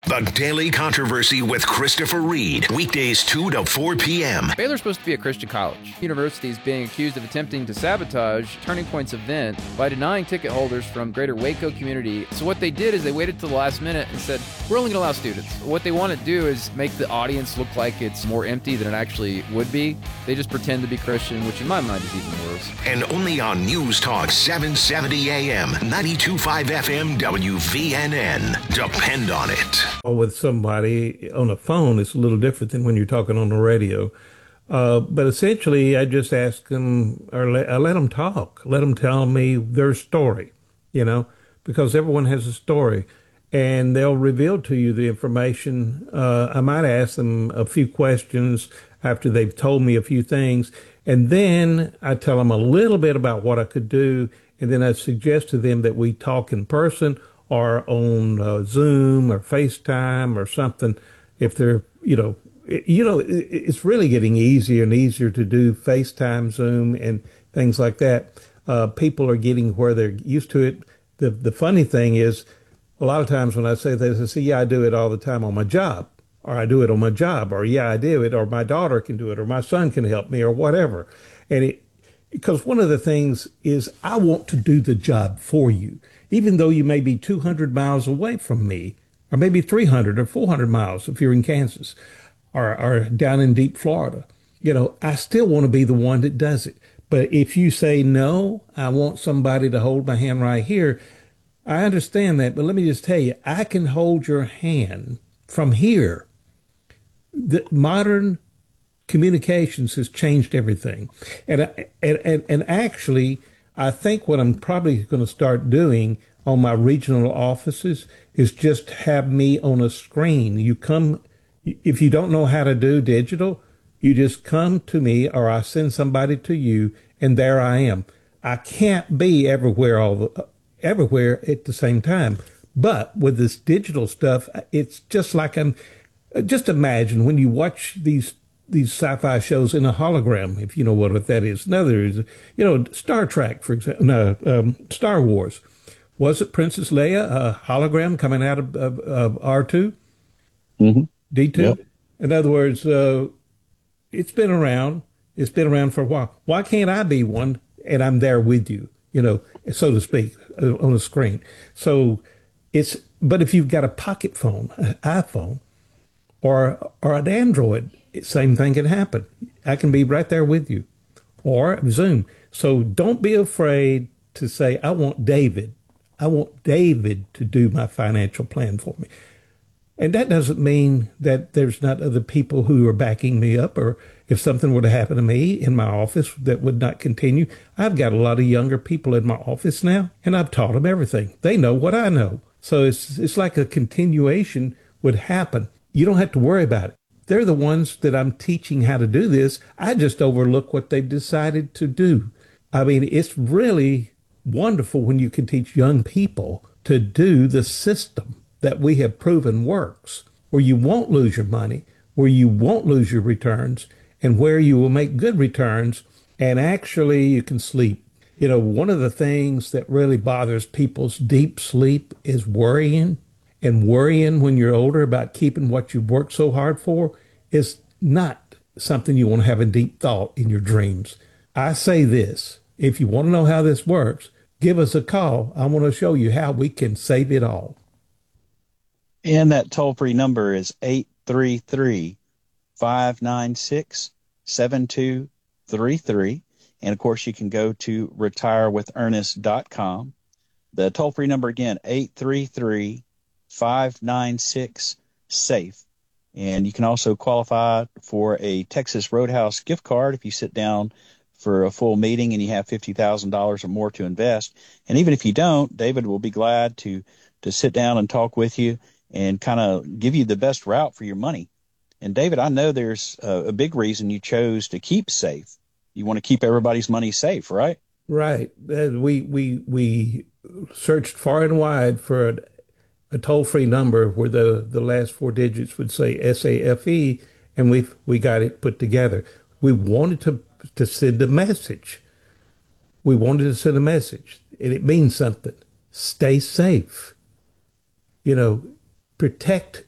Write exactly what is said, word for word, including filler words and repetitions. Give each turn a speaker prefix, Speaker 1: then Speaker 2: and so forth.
Speaker 1: The Daily Controversy with Christopher Reed. Weekdays two to four p.m.
Speaker 2: Baylor's supposed to be a Christian college. The university is being accused of attempting to sabotage Turning Point's event by denying ticket holders from greater Waco community. So what they did is they waited till the last minute and said, we're only going to allow students. What they want to do is make the audience look like it's more empty than it actually would be. They just pretend to be Christian, which in my mind is even worse.
Speaker 1: And only on News Talk seven seventy A M, ninety-two point five F M, W V N N. Depend on it.
Speaker 3: Or with somebody on a phone, it's a little different than when you're talking on the radio. Uh, but essentially, I just ask them, or let, I let them talk, let them tell me their story, you know, because everyone has a story, and they'll reveal to you the information. Uh, I might ask them a few questions after they've told me a few things, and then I tell them a little bit about what I could do, and then I suggest to them that we talk in person or on uh, Zoom or FaceTime or something. If they're, you know, it, you know, it, it's really getting easier and easier to do FaceTime, Zoom, and things like that. Uh, people are getting where they're used to it. The the funny thing is, a lot of times when I say this, I say, yeah, I do it all the time on my job, or I do it on my job, or yeah, I do it, or my daughter can do it, or my son can help me, or whatever. And it, because one of the things is I want to do the job for you, even though you may be two hundred miles away from me, or maybe three hundred or four hundred miles if you're in Kansas, or, or down in deep Florida. You know, I still want to be the one that does it. But if you say, no, I want somebody to hold my hand right here, I understand that. But let me just tell you, I can hold your hand from here. The modern communications has changed everything. And, and, and, and actually, I think what I'm probably going to start doing on my regional offices is just have me on a screen. You come, if you don't know how to do digital, you just come to me, or I send somebody to you, and there I am. I can't be everywhere all the, everywhere at the same time. But with this digital stuff, it's just like I'm, just imagine when you watch these these sci-fi shows in a hologram, if you know what that is. In other words, you know, Star Trek, for example, no, um, Star Wars. Was it Princess Leia, a hologram coming out of, of, of R two?
Speaker 4: Mm-hmm.
Speaker 3: D two?
Speaker 4: Yep.
Speaker 3: In other words, uh, it's been around. It's been around for a while. Why can't I be one and I'm there with you, you know, so to speak, uh, on a screen? So it's, but if you've got a pocket phone, an iPhone, or or an Android, same thing can happen. I can be right there with you, or Zoom. So don't be afraid to say, I want David. I want David to do my financial plan for me. And that doesn't mean that there's not other people who are backing me up, or if something were to happen to me in my office that would not continue. I've got a lot of younger people in my office now, and I've taught them everything. They know what I know. So it's it's like a continuation would happen. You don't have to worry about it. They're the ones that I'm teaching how to do this. I just overlook what they've decided to do. I mean, it's really wonderful when you can teach young people to do the system that we have proven works, where you won't lose your money, where you won't lose your returns, and where you will make good returns, and actually you can sleep. You know, one of the things that really bothers people's deep sleep is worrying. And worrying when you're older about keeping what you've worked so hard for is not something you want to have a deep thought in your dreams. I say this, if you want to know how this works, give us a call. I want to show you how we can save it all.
Speaker 4: And that toll-free number is eight three three, five nine six, seven two three three. And, of course, you can go to retire with ernest dot com. The toll-free number again, eight three three, five nine six, SAFE. And you can also qualify for a Texas Roadhouse gift card if you sit down for a full meeting and you have fifty thousand dollars or more to invest. And even if you don't, David will be glad to to sit down and talk with you and kind of give you the best route for your money. And David, I know there's a, a big reason you chose to keep SAFE. You want to keep everybody's money safe, right?
Speaker 3: Right. Uh, we we we searched far and wide for a, a toll-free number where the, the last four digits would say S A F E, and we we got it put together. We wanted to to send a message. We wanted to send a message, and it means something. Stay safe. You know, protect